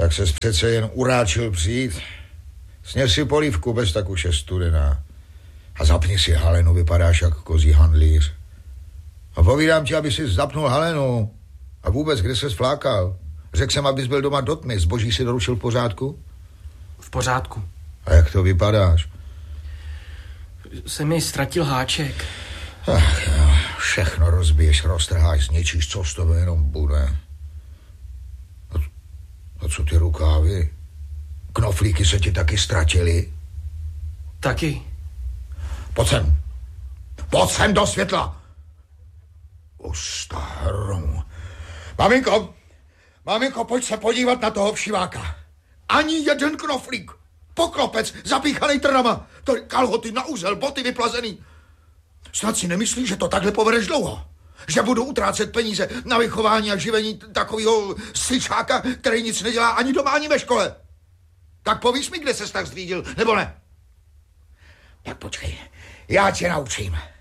Tak ses přece jen uráčil přijít. Sněz si polívku, bez tak už je studená. A zapni si halenu, vypadáš jak kozí handlíř. A povídám ti, aby si zapnul halenu. A vůbec, kde ses flákal? Řekl jsem, abys byl doma do tmy. Zboží si doručil v pořádku? V pořádku. A jak to vypadáš? Se mi ztratil háček. Ach jo, všechno rozbiješ, roztrháš, zničíš, co z toho jenom bude. A co ty rukávy? Knoflíky se ti taky ztratily? Taky. Pojď sem. Pojď sem do světla. Ustaromu. Maminko, pojď se podívat na toho všiváka. Ani jeden knoflík. Poklopec, zapíchanej trnama. To kalhoty na úzel, boty vyplazený. Snad si nemyslíš, že to takhle povedeš dlouho? Že budu utrácet peníze na vychování a živení takového sličáka, který nic nedělá ani doma, ani ve škole. Tak povíš mi, kde ses tak zřídil, nebo ne? Tak počkej, já tě naučím.